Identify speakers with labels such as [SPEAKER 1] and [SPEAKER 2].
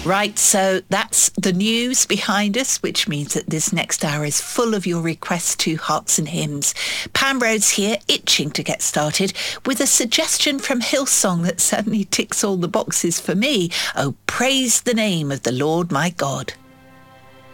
[SPEAKER 1] Right, so that's the news behind us, which means that this next hour is full of your requests to Hearts and Hymns. Pam Rhodes here, itching to get started with a suggestion from Hillsong that certainly ticks all the boxes for me. Oh, praise the name of the Lord my God.